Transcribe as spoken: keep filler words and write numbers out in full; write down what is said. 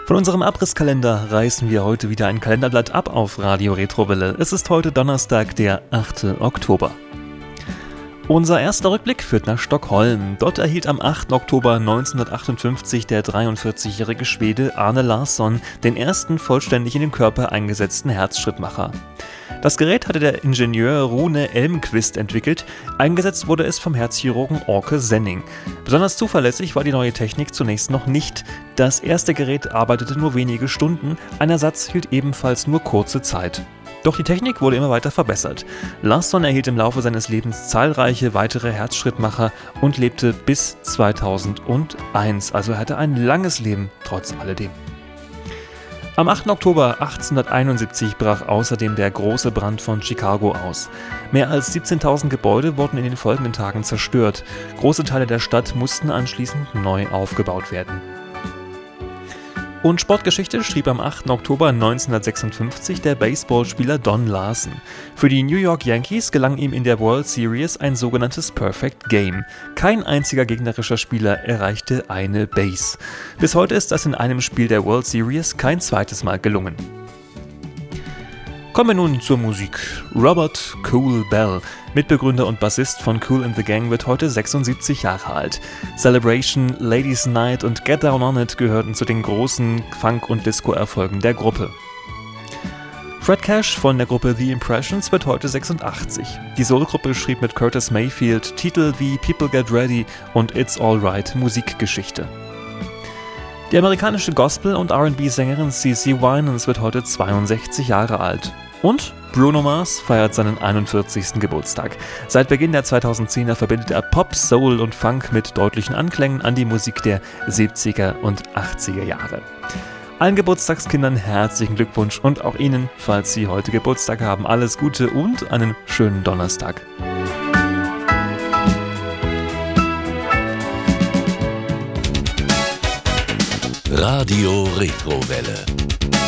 Von unserem Abrisskalender reißen wir heute wieder ein Kalenderblatt ab auf Radio Retrowelle. Es ist heute Donnerstag, der achte Oktober. Unser erster Rückblick führt nach Stockholm. Dort erhielt am achten Oktober neunzehnhundertachtundfünfzig der dreiundvierzigjährige Schwede Arne Larsson den ersten vollständig in den Körper eingesetzten Herzschrittmacher. Das Gerät hatte der Ingenieur Rune Elmqvist entwickelt, eingesetzt wurde es vom Herzchirurgen Orke Senning. Besonders zuverlässig war die neue Technik zunächst noch nicht. Das erste Gerät arbeitete nur wenige Stunden, ein Ersatz hielt ebenfalls nur kurze Zeit. Doch die Technik wurde immer weiter verbessert. Larsson erhielt im Laufe seines Lebens zahlreiche weitere Herzschrittmacher und lebte bis zweitausendeins, also er hatte ein langes Leben trotz alledem. Am achten Oktober achtzehnhunderteinundsiebzig brach außerdem der große Brand von Chicago aus. Mehr als siebzehntausend Gebäude wurden in den folgenden Tagen zerstört. Große Teile der Stadt mussten anschließend neu aufgebaut werden. Und Sportgeschichte schrieb am achten Oktober neunzehnhundertsechsundfünfzig der Baseballspieler Don Larsen. Für die New York Yankees gelang ihm in der World Series ein sogenanntes Perfect Game. Kein einziger gegnerischer Spieler erreichte eine Base. Bis heute ist das in einem Spiel der World Series kein zweites Mal gelungen. Kommen wir nun zur Musik. Robert Cool Bell, Mitbegründer und Bassist von Kool and the Gang, wird heute sechsundsiebzig Jahre alt. Celebration, Ladies Night und Get Down on It gehörten zu den großen Funk- und Disco-Erfolgen der Gruppe. Fred Cash von der Gruppe The Impressions wird heute sechsundachtzig. Die Soul-Gruppe schrieb mit Curtis Mayfield Titel wie People Get Ready und It's Alright Musikgeschichte. Die amerikanische Gospel- und R and B-Sängerin CeCe Winans wird heute zweiundsechzig Jahre alt. Und Bruno Mars feiert seinen einundvierzigsten Geburtstag. Seit Beginn der zweitausendzehner verbindet er Pop, Soul und Funk mit deutlichen Anklängen an die Musik der siebziger und achtziger Jahre. Allen Geburtstagskindern herzlichen Glückwunsch und auch Ihnen, falls Sie heute Geburtstag haben, alles Gute und einen schönen Donnerstag. Radio Retrowelle.